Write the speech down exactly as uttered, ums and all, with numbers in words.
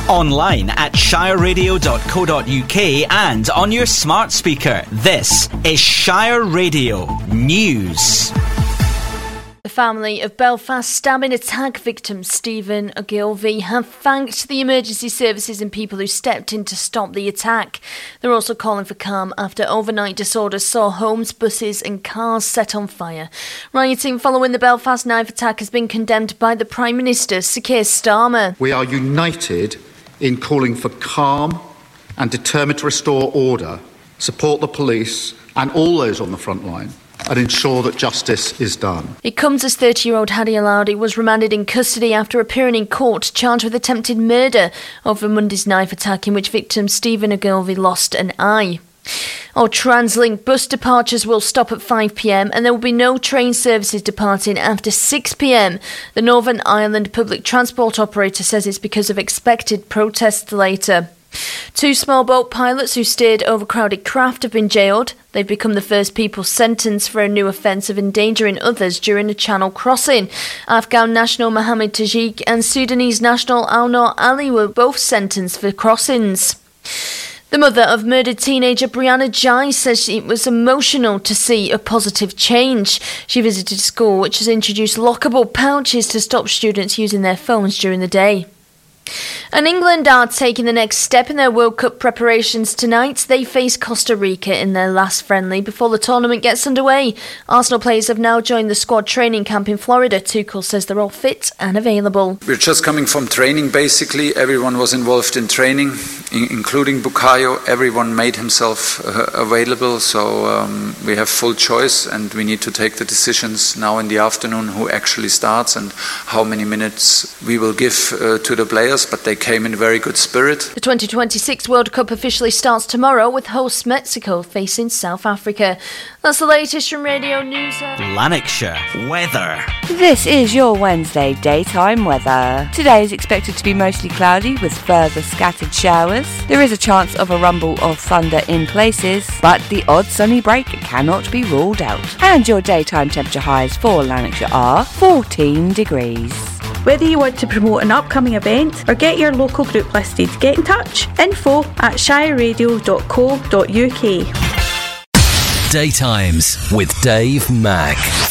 Online at shire radio dot co dot uk and on your smart speaker. This is Shire Radio News. The family of Belfast stabbing attack victim Stephen Ogilvie have thanked the emergency services and people who stepped in to stop the attack. They're also calling for calm after overnight disorders saw homes, buses and cars set on fire. Rioting following the Belfast knife attack has been condemned by the Prime Minister, Sir Keir Starmer. We are united in calling for calm and determined to restore order, support the police and all those on the front line, and ensure that justice is done. It comes as thirty-year-old Hadi Alaudi was remanded in custody after appearing in court charged with attempted murder over Monday's knife attack in which victim Stephen Ogilvie lost an eye. Our TransLink bus departures will stop at five p m and there will be no train services departing after six p m. The Northern Ireland public transport operator says it's because of expected protests later. Two small boat pilots who steered overcrowded craft have been jailed. They've become the first people sentenced for a new offence of endangering others during a channel crossing. Afghan national Mohammed Tajik and Sudanese national Al-Noor Ali were both sentenced for crossings. The mother of murdered teenager Brianna Jai says it was emotional to see a positive change. She visited school which has introduced lockable pouches to stop students using their phones during the day. And England are taking the next step in their World Cup preparations tonight. They face Costa Rica in their last friendly before the tournament gets underway. Arsenal players have now joined the squad training camp in Florida. Tuchel says they're all fit and available. We're just coming from training basically. Everyone was involved in training, including Bukayo. Everyone made himself uh, available, so um, we have full choice and we need to take the decisions now in the afternoon who actually starts and how many minutes we will give uh, to the players, but they came in very good spirit. The twenty twenty-six World Cup officially starts tomorrow with host Mexico facing South Africa. That's the latest from Radio News. Lanarkshire weather. This is your Wednesday daytime weather. Today is expected to be mostly cloudy with further scattered showers. There is a chance of a rumble of thunder in places, but the odd sunny break cannot be ruled out. And your daytime temperature highs for Lanarkshire are fourteen degrees. Whether you want to promote an upcoming event or get your local group listed, get in touch. Info at shire radio dot co dot uk. Daytimes with Dave Mack.